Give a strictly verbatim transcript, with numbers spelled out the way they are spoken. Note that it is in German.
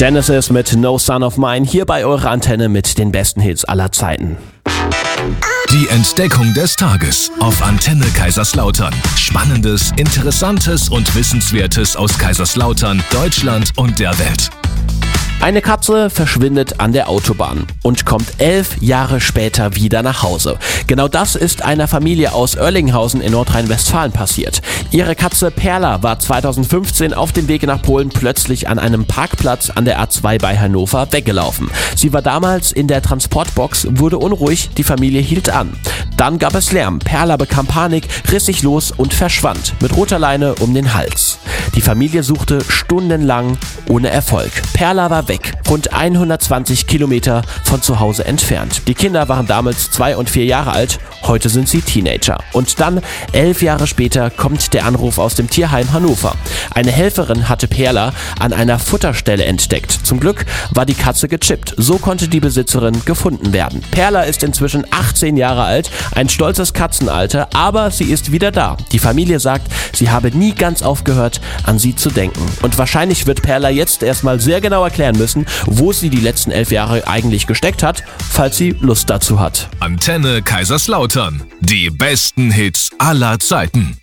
Genesis mit No Son of Mine hier bei eurer Antenne mit den besten Hits aller Zeiten. Die Entdeckung des Tages auf Antenne Kaiserslautern. Spannendes, Interessantes und Wissenswertes aus Kaiserslautern, Deutschland und der Welt. Eine Katze verschwindet an der Autobahn und kommt elf Jahre später wieder nach Hause. Genau das ist einer Familie aus Oerlinghausen in Nordrhein-Westfalen passiert. Ihre Katze Perla war zweitausendfünfzehn auf dem Weg nach Polen plötzlich an einem Parkplatz an der A zwei bei Hannover weggelaufen. Sie war damals in der Transportbox, wurde unruhig, die Familie hielt an. Dann gab es Lärm, Perla bekam Panik, riss sich los und verschwand mit roter Leine um den Hals. Die Familie suchte stundenlang ohne Erfolg. Perla war weg, rund hundertzwanzig Kilometer von zu Hause entfernt. Die Kinder waren damals zwei und vier Jahre alt, heute sind sie Teenager. Und dann, elf Jahre später, kommt der Anruf aus dem Tierheim Hannover. Eine Helferin hatte Perla an einer Futterstelle entdeckt. Zum Glück war die Katze gechippt, so konnte die Besitzerin gefunden werden. Perla ist inzwischen achtzehn Jahre alt, ein stolzes Katzenalter, aber sie ist wieder da. Die Familie sagt, sie habe nie ganz aufgehört, an sie zu denken. Und wahrscheinlich wird Perla jetzt erstmal sehr genau erklären müssen, wo sie die letzten elf Jahre eigentlich gesteckt hat, falls sie Lust dazu hat. Antenne Kaiserslautern. Die besten Hits aller Zeiten.